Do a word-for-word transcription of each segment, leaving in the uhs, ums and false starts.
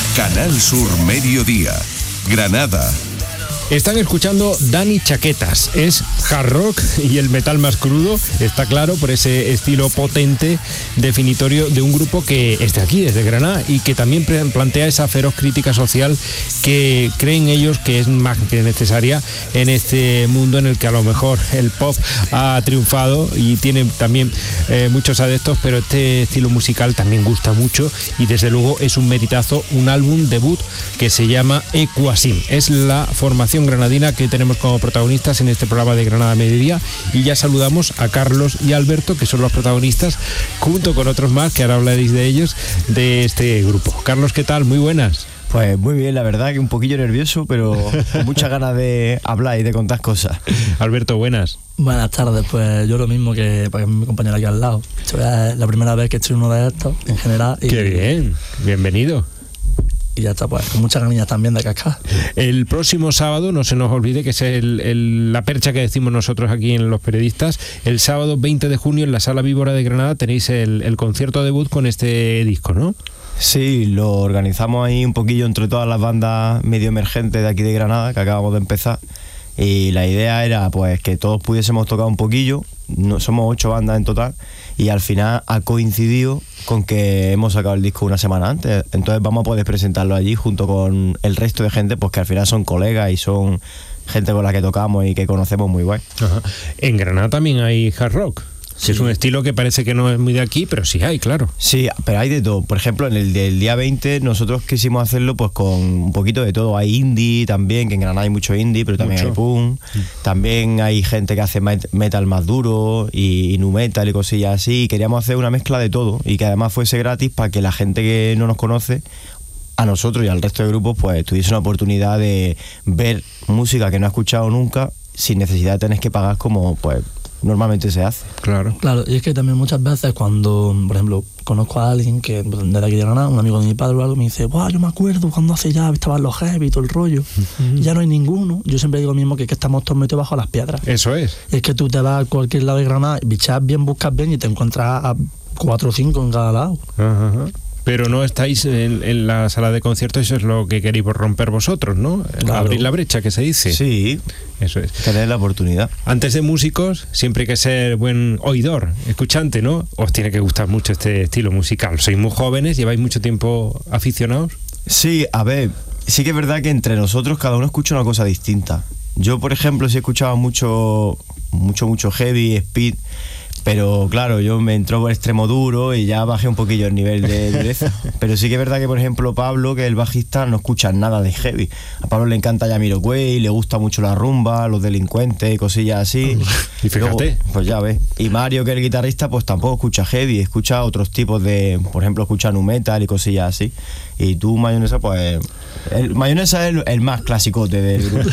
Canal Sur Mediodía, Granada. Están escuchando Dani Chaquetas, es hard rock y el metal más crudo, está claro, por ese estilo potente, definitorio de un grupo que es de aquí, es de Granada, y que también plantea esa feroz crítica social que creen ellos que es más que necesaria en este mundo en el que a lo mejor el pop ha triunfado y tiene también eh, muchos adeptos, pero este estilo musical también gusta mucho y desde luego es un meritazo, un álbum debut que se llama Equasim, es la formación granadina que tenemos como protagonistas en este programa de Granada Mediodía, y ya saludamos a Carlos y Alberto, que son los protagonistas, junto con otros más que ahora hablaréis de ellos, de este grupo. Carlos, ¿qué tal? Muy buenas. Pues muy bien, la verdad que un poquillo nervioso, pero con muchas ganas de hablar y de contar cosas. Alberto, buenas. Buenas tardes, pues yo lo mismo que para mi compañero aquí al lado. Esto es la primera vez que estoy en uno de estos, en general. Y, ¡qué bien! Bienvenido. Y ya está, pues con muchas ganas también de cascar. El próximo sábado, no se nos olvide que es el, el, la percha que decimos nosotros aquí en Los Periodistas, el sábado veinte de junio en la Sala Víbora de Granada tenéis el, el concierto debut con este disco, ¿no? Sí, lo organizamos ahí un poquillo entre todas las bandas medio emergentes de aquí de Granada, que acabamos de empezar, y la idea era pues que todos pudiésemos tocar un poquillo. No, somos ocho bandas en total, y al final ha coincidido con que hemos sacado el disco una semana antes, entonces vamos a poder presentarlo allí junto con el resto de gente, pues que al final son colegas y son gente con la que tocamos y que conocemos muy guay. Ajá. En Granada también hay hard rock. Sí. Es un estilo que parece que no es muy de aquí, pero sí hay, claro. Sí, pero hay de todo. Por ejemplo, en el del día veinte nosotros quisimos hacerlo pues con un poquito de todo. Hay indie también, que en Granada hay mucho indie, pero también mucho. Hay punk. Sí. También hay gente que hace metal más duro y, y nu metal y cosillas así. Y queríamos hacer una mezcla de todo y que además fuese gratis para que la gente que no nos conoce, a nosotros y al resto de grupos, pues tuviese una oportunidad de ver música que no ha escuchado nunca sin necesidad de tener que pagar como pues normalmente se hace. Claro. Claro, y es que también muchas veces cuando, por ejemplo, conozco a alguien que de aquí de Granada, un amigo de mi padre o algo, me dice, ¡buah, yo me acuerdo cuando hace ya estaban los heavy y todo el rollo! Uh-huh. Y ya no hay ninguno. Yo siempre digo lo mismo, que, que estamos todos metidos bajo las piedras. Eso es. Es que tú te vas a cualquier lado de Granada, bichas bien, buscas bien y te encuentras a cuatro o cinco en cada lado. Ajá. Uh-huh. Pero no estáis en, en la sala de conciertos, eso es lo que queréis romper vosotros, ¿no? Claro. Abrir la brecha, que se dice. Sí, eso es. Tener la oportunidad. Antes de músicos, siempre hay que ser buen oidor, escuchante, ¿no? Os tiene que gustar mucho este estilo musical. Sois muy jóvenes, lleváis mucho tiempo aficionados. Sí, a ver, sí que es verdad que entre nosotros cada uno escucha una cosa distinta. Yo, por ejemplo, sí escuchaba mucho, mucho, mucho heavy, speed. Pero claro, yo me entró por extremo duro y ya bajé un poquillo el nivel de dureza. Pero sí que es verdad que, por ejemplo, Pablo, que es el bajista, no escucha nada de heavy. A Pablo le encanta Jamiroquai, le gusta mucho la rumba, los delincuentes y cosillas así. Y fíjate. Luego, pues ya ves. Y Mario, que es el guitarrista, pues tampoco escucha heavy, escucha otros tipos de, por ejemplo, escucha nu metal y cosillas así. Y tú, Mayonesa, pues... El, Mayonesa es el, el más clasicote del grupo.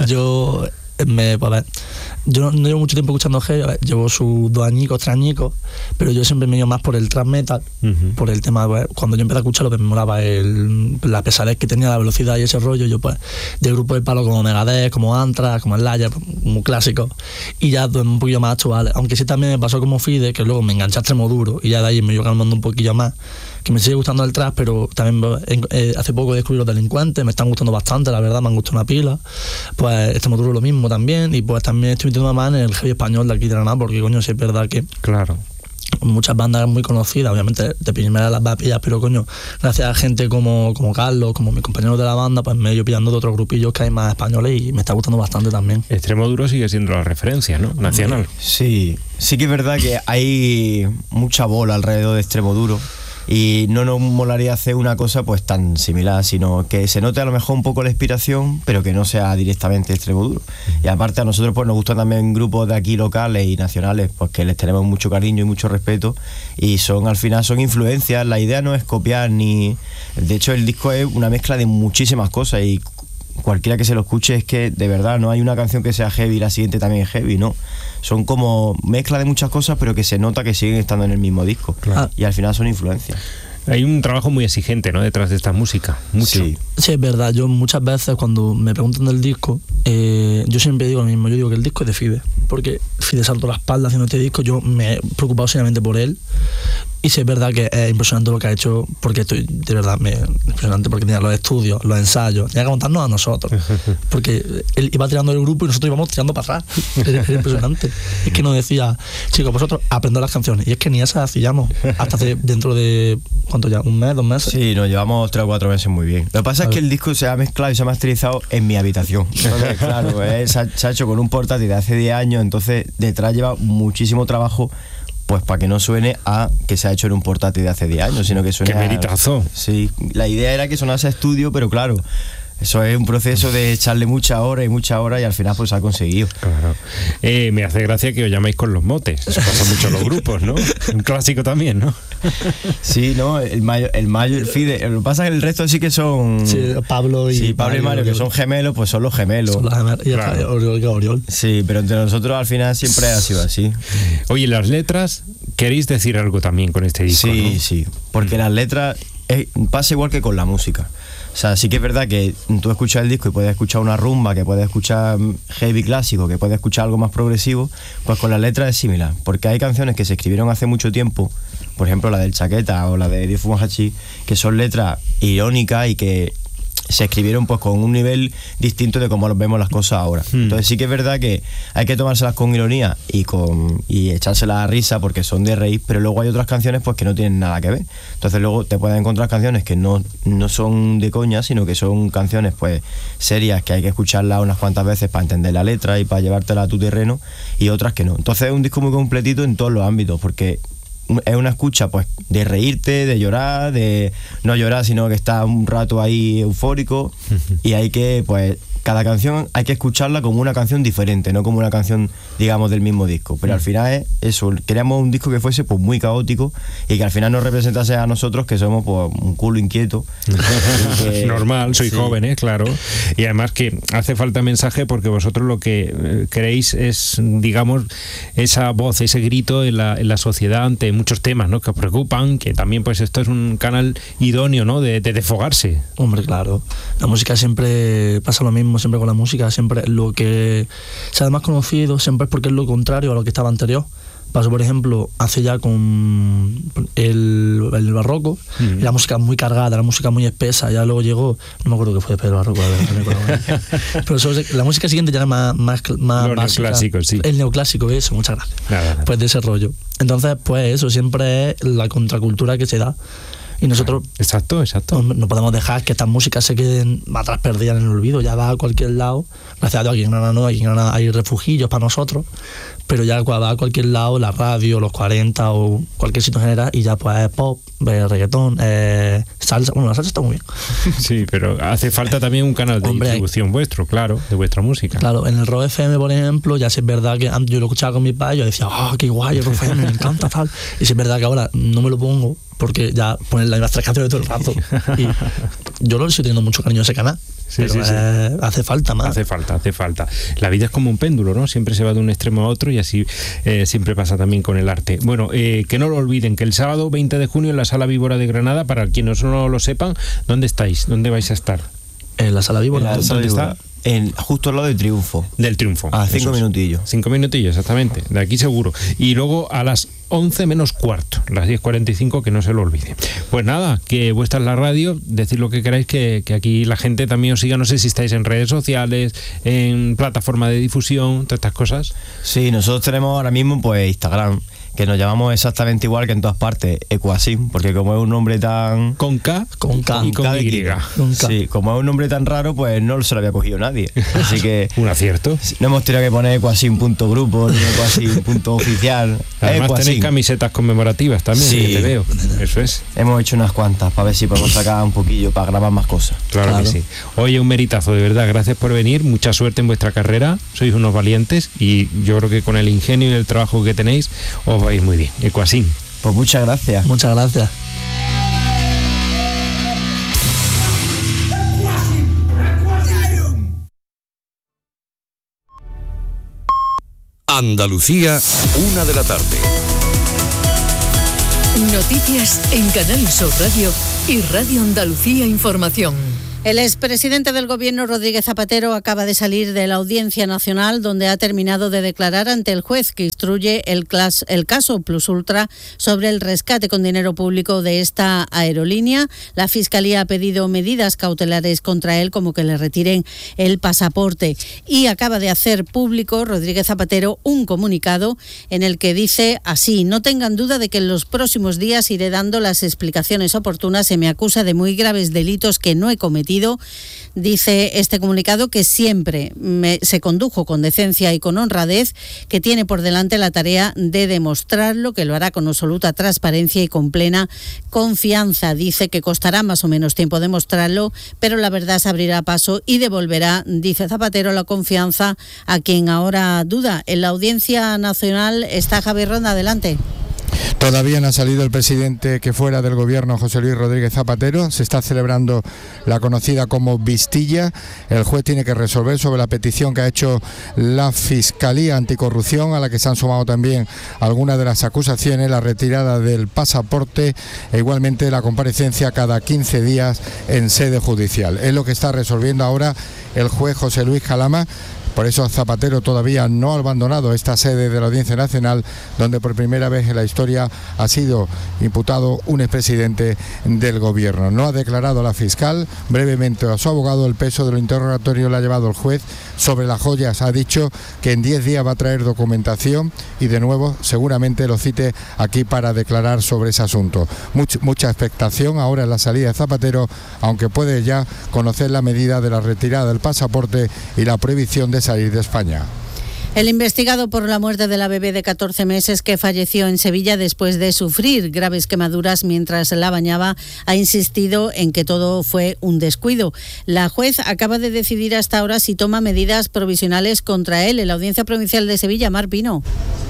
Yo... Me, pues, a ver, yo no, no llevo mucho tiempo escuchando heavy, a ver, llevo sus dos añicos, tres añicos, pero yo siempre me he ido más por el thrash metal, uh-huh. por el tema, pues, cuando yo empecé a escucharlo, pues me molaba el, la pesadez que tenía, la velocidad y ese rollo. Yo, pues, de grupo de palo como Megadeth, como Anthrax, como Slayer, muy clásico, y ya pues, un poquillo más actuales. Aunque sí también me pasó como Fide, que luego me enganché a extremo duro, y ya de ahí me iba calmando un poquillo más, que me sigue gustando el thrash, pero también eh, hace poco descubrí los delincuentes, me están gustando bastante, la verdad, me han gustado una pila. Pues extremo duro lo mismo también, y pues también estoy metiendo más en el heavy español de aquí de Granada, porque coño, sí es verdad que claro, muchas bandas muy conocidas, obviamente de primera las vas a pillar, pero coño, gracias a gente como, como Carlos, como mis compañeros de la banda, pues me he ido pillando de otros grupillos que hay más españoles y me está gustando bastante también. Extremo duro sigue siendo la referencia, ¿no? Nacional. Sí, sí que es verdad que hay mucha bola alrededor de extremo duro. Y no nos molaría hacer una cosa pues tan similar, sino que se note a lo mejor un poco la inspiración, pero que no sea directamente extremo duro. Y aparte a nosotros pues nos gustan también grupos de aquí locales y nacionales, pues que les tenemos mucho cariño y mucho respeto, y son al final son influencias. La idea no es copiar ni... De hecho el disco es una mezcla de muchísimas cosas, y cualquiera que se lo escuche es que de verdad no hay una canción que sea heavy y la siguiente también es heavy, no. Son como mezcla de muchas cosas, pero que se nota que siguen estando en el mismo disco. Claro. Y al final son influencias. Hay un trabajo muy exigente, ¿no?, detrás de esta música. Mucho. Sí, sí, es verdad. Yo muchas veces cuando me preguntan del disco, eh, yo siempre digo lo mismo. Yo digo que el disco es de Fide, porque Fide saltó la espalda haciendo este disco. Yo me he preocupado seriamente por él. Y sí es verdad que es impresionante lo que ha hecho, porque estoy, de verdad, me, impresionante porque tenía los estudios, los ensayos, tenía que contarnos a nosotros, porque él iba tirando el grupo y nosotros íbamos tirando para atrás. Era, era impresionante. Es que nos decía, chicos, vosotros aprended las canciones, y es que ni esas hacíamos hasta hace, dentro de, ¿cuánto ya? ¿Un mes, dos meses? Sí, nos llevamos tres o cuatro meses muy bien. Lo que pasa es que el disco se ha mezclado y se ha masterizado en mi habitación. Entonces, claro, eh, se, ha, se ha hecho con un portátil de hace diez años, entonces detrás lleva muchísimo trabajo, pues para que no suene a que se ha hecho en un portátil de hace diez años, sino que suene ¡Qué meritazo! A, sí, la idea era que sonase a estudio, pero claro, eso es un proceso de echarle muchas horas y muchas horas y al final pues se ha conseguido. Claro. Eh, me hace gracia que os llaméis con los motes. Eso pasa mucho en los grupos, ¿no? Un clásico también, ¿no? Sí, no, el Mayo, el Mayo, el Fide. Lo que pasa es que el resto sí que son. Sí, Pablo y. Sí, Pablo Mario, y Mario, que son gemelos, pues son los gemelos. Son los gemelos. Y Claro. Oriol, Oriol. Sí, pero entre nosotros al final siempre ha sido así. Oye, las letras, ¿queréis decir algo también con este disco? Sí, ¿no? sí, porque las letras eh, pasa igual que con la música. O sea, sí que es verdad que tú escuchas el disco y puedes escuchar una rumba, que puedes escuchar heavy clásico, que puedes escuchar algo más progresivo, pues con las letras es similar, porque hay canciones que se escribieron hace mucho tiempo, por ejemplo la del Chaqueta o la de Diez Fumas Hachís, que son letras irónicas y que se escribieron pues con un nivel distinto de cómo vemos las cosas ahora. Hmm. Entonces sí que es verdad que hay que tomárselas con ironía y con y echárselas a risa porque son de reír, pero luego hay otras canciones pues que no tienen nada que ver. Entonces luego te puedes encontrar canciones que no, no son de coña, sino que son canciones pues serias que hay que escucharlas unas cuantas veces para entender la letra y para llevártela a tu terreno, y otras que no. Entonces es un disco muy completito en todos los ámbitos, porque es una escucha pues de reírte, de llorar, de no llorar, sino que estás un rato ahí eufórico, y hay que, pues, cada canción hay que escucharla como una canción diferente, no como una canción, digamos, del mismo disco. Pero al final es eso, queríamos un disco que fuese pues muy caótico y que al final nos representase a nosotros, que somos pues un culo inquieto. que, Normal, sois sí. jóvenes, claro. Y además que hace falta mensaje, porque vosotros lo que queréis es, digamos, esa voz, ese grito en la, en la sociedad ante muchos temas, ¿no?, que os preocupan, que también pues esto es un canal idóneo, ¿no?, de, de desfogarse. Hombre, claro. La música siempre pasa lo mismo, siempre con la música, siempre lo que sea más conocido, siempre es porque es lo contrario a lo que estaba anterior. Pasó, por ejemplo, hace ya con el, el barroco, mm. la música muy cargada, la música muy espesa, ya luego llegó, no me acuerdo qué fue después del barroco, a ver, pero eso, la música siguiente ya era más, más, más básica. Neoclásico, sí. El neoclásico, eso, muchas gracias. Nada, nada. Pues de ese rollo. Entonces, pues eso siempre es la contracultura que se da. Y nosotros exacto, exacto. No, no podemos dejar que estas músicas se queden atrás perdidas en el olvido. Ya va a cualquier lado. Gracias a Dios aquí en Granada no, aquí en Granada hay refugios para nosotros. Pero ya va a cualquier lado, la radio, los cuarenta o cualquier sitio general, y ya pues es pop, eh, reggaetón, eh, salsa. Bueno, la salsa está muy bien. Sí, pero hace falta también un canal de Hombre, distribución vuestro, claro, de vuestra música. Claro, en el Rock F M, por ejemplo, ya sí es verdad que antes yo lo escuchaba con mi padre, yo decía, ah, oh, qué guay el Rock F M, me encanta tal. Y sí es verdad que ahora no me lo pongo, porque ya ponen las mismas tres canciones todo el rato. Y yo lo estoy teniendo mucho cariño a ese canal. Sí, pero sí, sí. Eh, hace falta más. Hace falta, hace falta. La vida es como un péndulo, ¿no? Siempre se va de un extremo a otro, y así eh, siempre pasa también con el arte. Bueno, eh, que no lo olviden, que el sábado veinte de junio en la Sala Víbora de Granada, para quienes no lo sepan, ¿dónde estáis? ¿Dónde vais a estar? En la Sala Víbora. ¿Dónde ¿Dónde está? está? En, justo al lado del Triunfo. Del Triunfo. A cinco minutillos. Cinco minutillos, exactamente. De aquí seguro. Y luego a las once menos cuarto, las diez cuarenta y cinco, que no se lo olvide. Pues nada, que vuestra es la radio, decid lo que queráis, que, que aquí la gente también os siga. No sé si estáis en redes sociales, en plataforma de difusión, todas estas cosas. Sí, nosotros tenemos ahora mismo pues Instagram, que nos llamamos exactamente igual que en todas partes, Ecuasim, porque como es un nombre tan... Con K, con K y con, con Y. Con K. Sí, como es un nombre tan raro, pues no se lo había cogido nadie. Así que... un acierto. No hemos tenido que poner ecuasim punto grupo ni ecuasim punto oficial. Además Ecuasim. Tenéis camisetas conmemorativas también, sí, que te veo. Eso es. Hemos hecho unas cuantas para ver si podemos sacar un poquillo para grabar más cosas. Claro, claro que sí. Oye, un meritazo, de verdad. Gracias por venir. Mucha suerte en vuestra carrera. Sois unos valientes y yo creo que con el ingenio y el trabajo que tenéis os vais muy bien. Ecuasim. Pues muchas gracias. Muchas gracias. Andalucía, una de la tarde. Noticias en Canal Sur Radio y Radio Andalucía Información. El expresidente del Gobierno, Rodríguez Zapatero, acaba de salir de la Audiencia Nacional, donde ha terminado de declarar ante el juez que instruye el, clas, el caso Plus Ultra sobre el rescate con dinero público de esta aerolínea. La Fiscalía ha pedido medidas cautelares contra él, como que le retiren el pasaporte. Y acaba de hacer público Rodríguez Zapatero un comunicado en el que dice así: no tengan duda de que en los próximos días iré dando las explicaciones oportunas. Se me acusa de muy graves delitos que no he cometido. Dice este comunicado que siempre me, se condujo con decencia y con honradez, que tiene por delante la tarea de demostrarlo, que lo hará con absoluta transparencia y con plena confianza. Dice que costará más o menos tiempo demostrarlo, pero la verdad se abrirá paso y devolverá, dice Zapatero, la confianza a quien ahora duda. En la Audiencia Nacional está Javier Ronda, adelante. Todavía no ha salido el presidente que fuera del gobierno, José Luis Rodríguez Zapatero. Se está celebrando la conocida como vistilla. El juez tiene que resolver sobre la petición que ha hecho la Fiscalía Anticorrupción, a la que se han sumado también algunas de las acusaciones, la retirada del pasaporte e igualmente la comparecencia cada quince días en sede judicial. Es lo que está resolviendo ahora el juez José Luis Calama. Por eso Zapatero todavía no ha abandonado esta sede de la Audiencia Nacional, donde por primera vez en la historia ha sido imputado un expresidente del gobierno. No ha declarado la fiscal. Brevemente a su abogado el peso del interrogatorio le ha llevado el juez sobre las joyas. Ha dicho que en diez días va a traer documentación y de nuevo seguramente lo cite aquí para declarar sobre ese asunto. Much, mucha expectación ahora en la salida de Zapatero, aunque puede ya conocer la medida de la retirada del pasaporte y la prohibición de salir de España. El investigado por la muerte de la bebé de catorce meses que falleció en Sevilla después de sufrir graves quemaduras mientras la bañaba ha insistido en que todo fue un descuido. La juez acaba de decidir hasta ahora si toma medidas provisionales contra él. En la Audiencia Provincial de Sevilla, Mar Pino.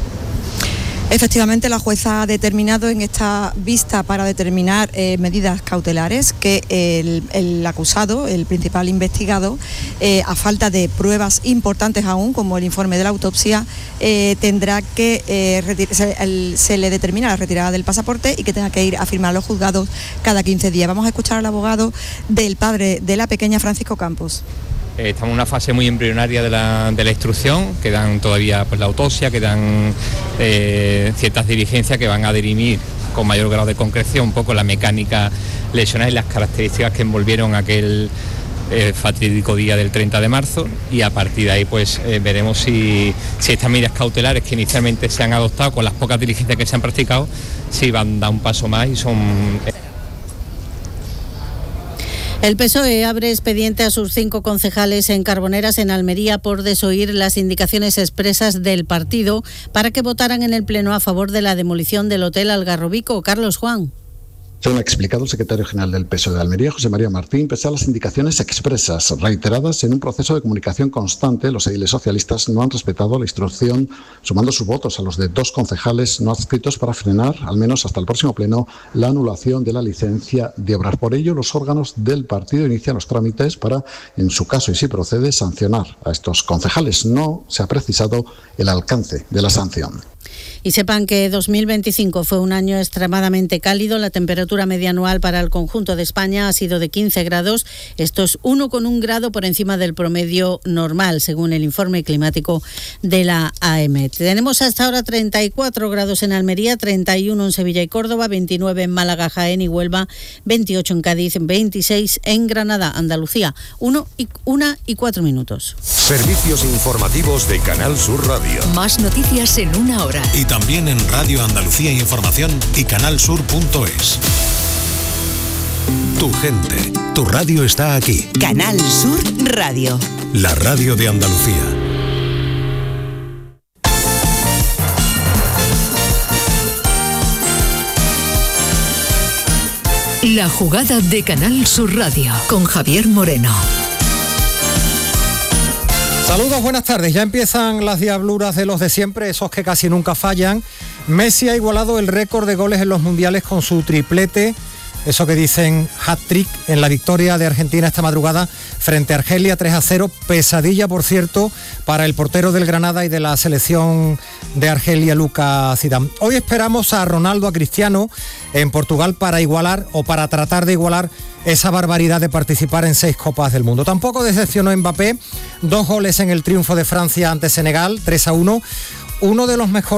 Efectivamente, la jueza ha determinado en esta vista para determinar eh, medidas cautelares que el, el acusado, el principal investigado, eh, a falta de pruebas importantes aún, como el informe de la autopsia, eh, tendrá que eh, retir- se, el, se le determina la retirada del pasaporte y que tenga que ir a firmar a los juzgados cada quince días. Vamos a escuchar al abogado del padre de la pequeña, Francisco Campos. Estamos en una fase muy embrionaria de la, de la instrucción, quedan todavía pues, la autopsia, quedan eh, ciertas diligencias que van a dirimir con mayor grado de concreción un poco la mecánica lesional y las características que envolvieron aquel eh, fatídico día del treinta de marzo, y a partir de ahí pues eh, veremos si, si estas medidas cautelares que inicialmente se han adoptado con las pocas diligencias que se han practicado, si van a dar un paso más y son... Eh, El P S O E abre expediente a sus cinco concejales en Carboneras, en Almería, por desoír las indicaciones expresas del partido para que votaran en el Pleno a favor de la demolición del Hotel Algarrobico. Carlos Juan. Según ha explicado el secretario general del P S O E de Almería, José María Martín, pese a las indicaciones expresas reiteradas en un proceso de comunicación constante, los ediles socialistas no han respetado la instrucción, sumando sus votos a los de dos concejales no adscritos para frenar, al menos hasta el próximo pleno, la anulación de la licencia de obras. Por ello, los órganos del partido inician los trámites para, en su caso y si procede, sancionar a estos concejales. No se ha precisado el alcance de la sanción. Y sepan que dos mil veinticinco fue un año extremadamente cálido. La temperatura media anual para el conjunto de España ha sido de quince grados. Esto es uno coma uno grado por encima del promedio normal, según el informe climático de la A E M E T. Tenemos hasta ahora treinta y cuatro grados en Almería, treinta y uno en Sevilla y Córdoba, veintinueve en Málaga, Jaén y Huelva, veintiocho en Cádiz, veintiséis en Granada, Andalucía. Uno y, una y cuatro minutos. Servicios informativos de Canal Sur Radio. Más noticias en una hora. Y también en Radio Andalucía Información y canalsur punto es. Tu gente, tu radio está aquí. Canal Sur Radio. La radio de Andalucía. La jugada de Canal Sur Radio con Javier Moreno. Saludos, buenas tardes. Ya empiezan las diabluras de los de siempre, esos que casi nunca fallan. Messi ha igualado el récord de goles en los mundiales con su triplete eso que dicen hat-trick en la victoria de Argentina esta madrugada frente a Argelia tres a cero, pesadilla por cierto para el portero del Granada y de la selección de Argelia, Lucas Zidane. Hoy esperamos a Ronaldo, a Cristiano en Portugal para igualar o para tratar de igualar esa barbaridad de participar en seis Copas del Mundo. Tampoco decepcionó Mbappé, dos goles en el triunfo de Francia ante Senegal, tres a uno, uno de los mejores